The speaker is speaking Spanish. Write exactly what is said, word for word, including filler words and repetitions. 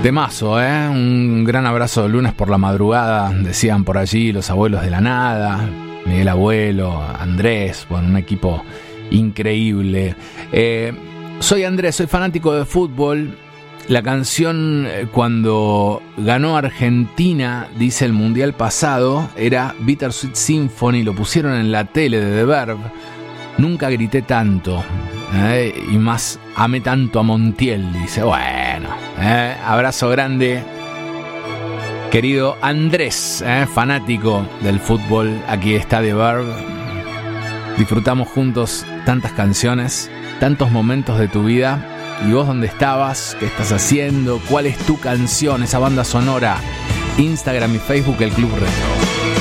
Temazo, ¿eh? Un gran abrazo de lunes por la madrugada, decían por allí los abuelos de la nada, Miguel Abuelo, Andrés, bueno, un equipo increíble. Eh, soy Andrés, soy fanático de fútbol. La canción eh, cuando ganó Argentina, dice el mundial pasado, era Bittersweet Symphony, lo pusieron en la tele de The Verve. Nunca grité tanto, eh, y más amé tanto a Montiel, dice. Bueno, eh, abrazo grande, querido Andrés, eh, fanático del fútbol. Aquí está The Verve. Disfrutamos juntos tantas canciones, tantos momentos de tu vida. ¿Y vos dónde estabas? ¿Qué estás haciendo? ¿Cuál es tu canción, esa banda sonora? Instagram y Facebook, El Club Retro.